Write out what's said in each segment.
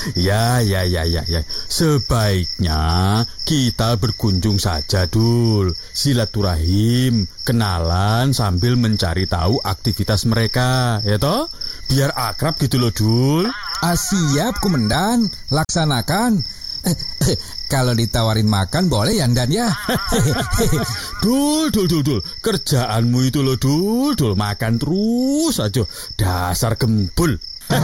Ya. Sebaiknya kita berkunjung saja, Dul. Silaturahim, kenalan sambil mencari tahu aktivitas mereka, ya toh? Biar akrab gitu loh, Dul. Siap, Komandan. Laksanakan. Kalau ditawarin makan boleh ya, Dan ya? Dul. Kerjaanmu itu loh, Dul. Makan terus aja. Dasar gembul.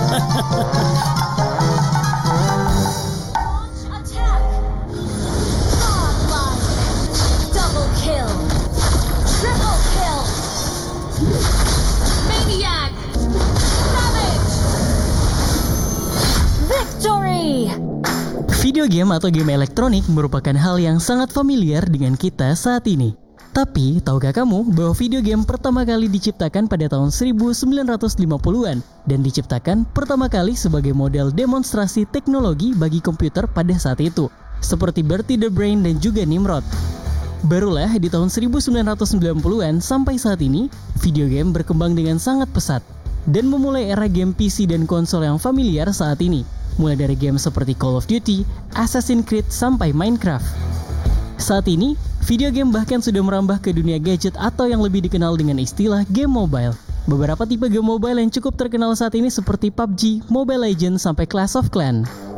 Video game atau game elektronik merupakan hal yang sangat familiar dengan kita saat ini. Tapi, tahukah kamu bahwa video game pertama kali diciptakan pada tahun 1950-an dan diciptakan pertama kali sebagai model demonstrasi teknologi bagi komputer pada saat itu, seperti Bertie the Brain dan juga Nimrod. Barulah di tahun 1990-an sampai saat ini, video game berkembang dengan sangat pesat dan memulai era game PC dan konsol yang familiar saat ini, mulai dari game seperti Call of Duty, Assassin's Creed, sampai Minecraft. Saat ini, video game bahkan sudah merambah ke dunia gadget atau yang lebih dikenal dengan istilah game mobile. Beberapa tipe game mobile yang cukup terkenal saat ini seperti PUBG, Mobile Legends, sampai Clash of Clans.